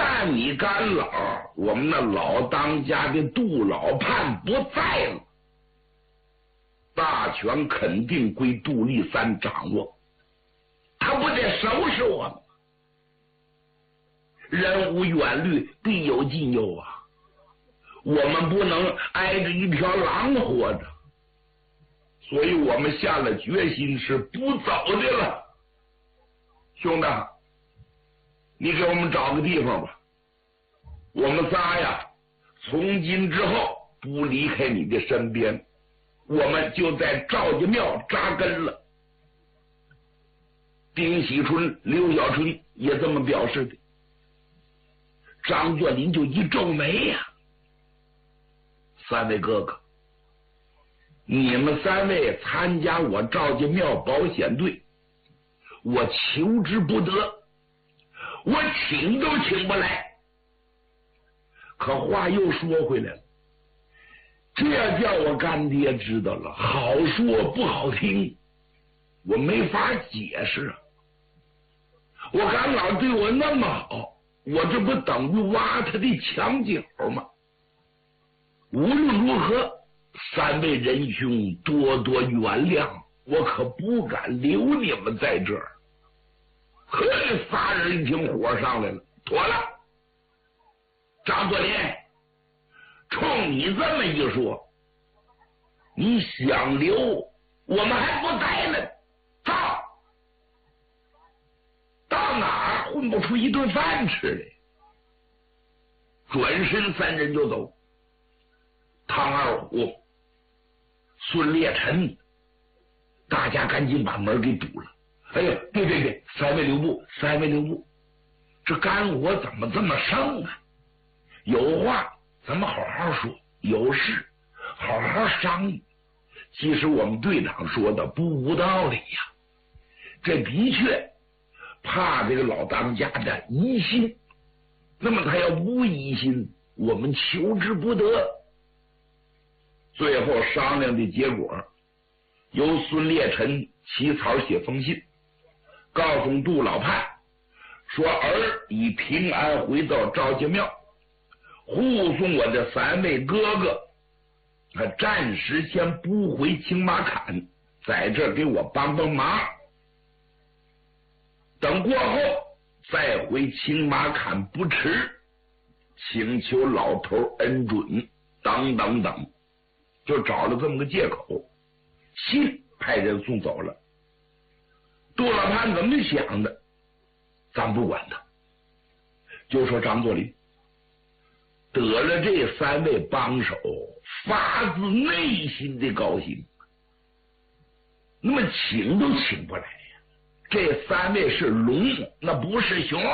旦你干老，我们那老当家的杜老判不在了，大权肯定归杜立三掌握，他不得收拾我们？人无远虑，必有近忧啊！我们不能挨着一条狼活着，所以我们下了决心是不走的了。兄弟，你给我们找个地方吧，我们仨呀，从今之后不离开你的身边，我们就在赵家庙扎根了。丁喜春、刘小春也这么表示的。张作霖就一皱眉呀，三位哥哥，你们三位参加我赵家庙保险队，我求之不得，我请都请不来。可话又说回来了，这叫我干爹知道了，好说不好听，我没法解释啊。我干老对我那么好，我这不等于挖他的墙角吗？无论如何，三位仁兄多多原谅，我可不敢留你们在这儿。呵，仨人一听火上来了，妥了，张作霖，冲你这么一说，你想留，我们还不待了，走，到哪儿混不出一顿饭吃来。转身三人就走。唐二虎、孙烈臣，大家赶紧把门给堵了。哎呀，对，三位留步，这干活怎么这么盛啊？有话咱们好好说，有事好好商议。其实我们队长说的不无道理呀，这的确怕这个老当家的疑心，那么他要不疑心，我们求之不得。最后商量的结果，由孙烈臣起草写封信，告诉杜老判说儿已平安回到赵家庙，护送我的三位哥哥，他暂时先不回青马坎，在这给我帮帮忙，等过后再回青马坎不迟，请求老头恩准等等等，就找了这么个借口，信派人送走了。杜老判怎么想的咱不管他，就说张作霖得了这三位帮手，发自内心的高兴，那么请都请不来呀。这三位是龙，那不是熊，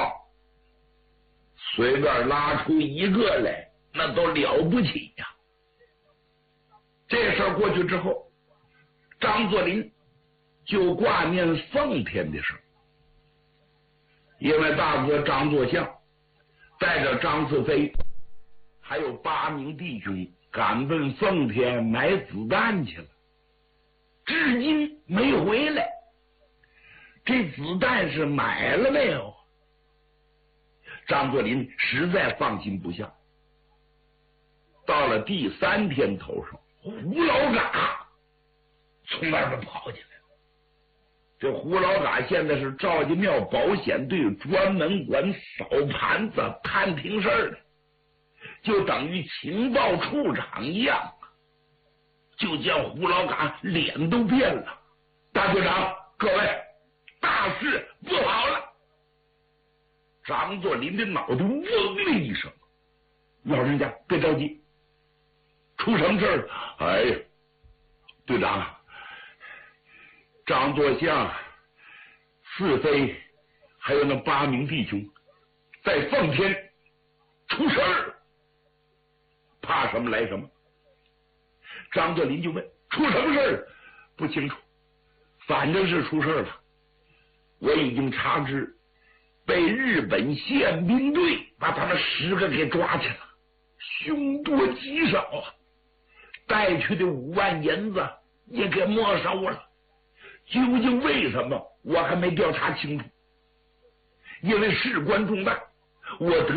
随便拉出一个来，那都了不起呀。这事儿过去之后，张作霖就挂念奉天的事，因为大哥张作相带着张四飞还有8名弟兄赶奔奉天买子弹去了，至今没回来。这子弹是买了没有？张作霖实在放心不下。到了第3天头上，胡老嘎从外边跑进来了。这胡老嘎现在是赵家庙保险队专门管扫盘子探听事儿的，就等于情报处长一样。就见胡老嘎脸都变了，大队长，各位，大事不好了！张作霖的脑袋嗡的一声，老人家别着急，出什么事儿？哎呀，队长，张作相、四飞还有那8名弟兄在奉天出事儿，怕什么来什么。张作霖就问：出什么事儿？不清楚，反正是出事了。我已经查知，被日本宪兵队把他们10个给抓去了，凶多吉少啊！带去的5万银子也给没收了。究竟为什么，我还没调查清楚。因为事关重大，我得